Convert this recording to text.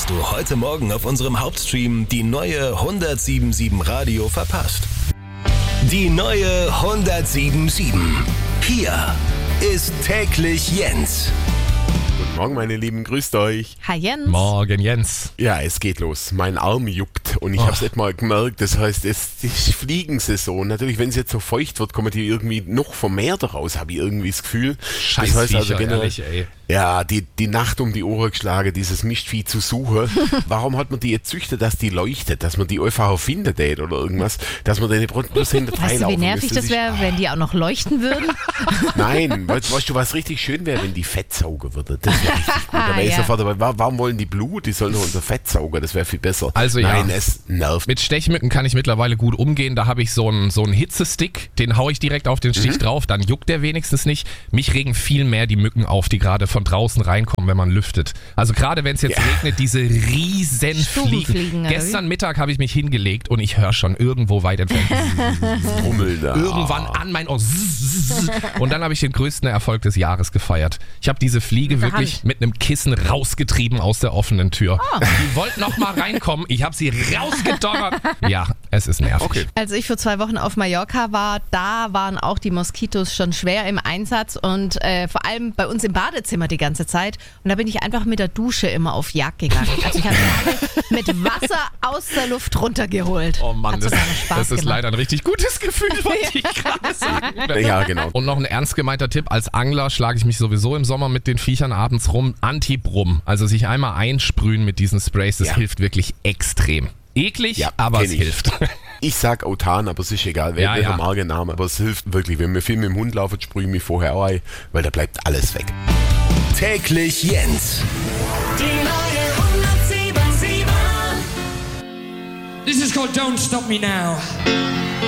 hast du heute Morgen auf unserem Hauptstream die neue 107.7 Radio verpasst. Die neue 107.7. Hier ist täglich Jens. Guten Morgen, meine Lieben, grüßt euch. Hi Jens. Morgen, Jens. Ja, es geht los. Mein Arm juckt und ich habe es nicht mal gemerkt. Das heißt, es ist Fliegensaison. Natürlich, wenn es jetzt so feucht wird, kommen die irgendwie noch vermehrter raus, habe ich irgendwie das Gefühl. Scheiß das heißt also Viecher, generell, ehrlich, ey. ja, die Nacht um die Ohren geschlagen, dieses Mischvieh zu suchen. Warum hat man die jetzt züchtet, dass die leuchtet, dass man die einfach findet oder irgendwas, dass man die nicht bloß hinter Weißt du, wie nervig das wäre, wenn die auch noch leuchten würden? Nein, weißt du, was richtig schön wäre, wenn die Fett saugen würde. Das wäre richtig gut. Da wäre ich sofort dabei. Warum wollen die Blut? Die sollen doch unser Fett saugen. Das wäre viel besser. Also Nein, ja. es nervt. Mit Stechmücken kann ich mittlerweile gut umgehen. Da habe ich so einen Hitzestick, den haue ich direkt auf den Stich drauf. Dann juckt der wenigstens nicht. Mich regen viel mehr die Mücken auf, die gerade von draußen reinkommen, wenn man lüftet. Also gerade wenn es jetzt regnet, diese riesen Fliegen. Gestern Mittag habe ich mich hingelegt und ich höre schon irgendwo weit entfernt. Trummeln da. Irgendwann an mein Ohr. Und dann habe ich den größten Erfolg des Jahres gefeiert. Ich habe diese Fliege wirklich mit einem Kissen rausgetrieben aus der offenen Tür. Die wollten noch mal reinkommen. Ich habe sie rausgedonnert. Ja, es ist nervig. Okay. Als ich für 2 Wochen auf Mallorca war, da waren auch die Moskitos schon schwer im Einsatz und vor allem bei uns im Badezimmer die ganze Zeit. Und da bin ich einfach mit der Dusche immer auf Jagd gegangen. Also ich habe mit Wasser aus der Luft runtergeholt. Oh Mann, Hat sogar noch Spaß das ist gemacht. leider ein richtig gutes Gefühl, wollte ich gerade sagen. Ja, genau. Und noch ein ernst gemeinter Tipp, als Angler schlage ich mich sowieso im Sommer mit den Viechern abends rum. Antibrum, also sich einmal einsprühen mit diesen Sprays, das hilft wirklich extrem. Eklig, aber es hilft. Ich sag Autan, aber es ist egal, welcher Markenname, aber es hilft wirklich. Wenn wir viel mit dem Hund laufen, sprühe ich mich vorher auch ein, weil da bleibt alles weg. Täglich Jens. Die neue 107.7. This is called Don't Stop Me Now.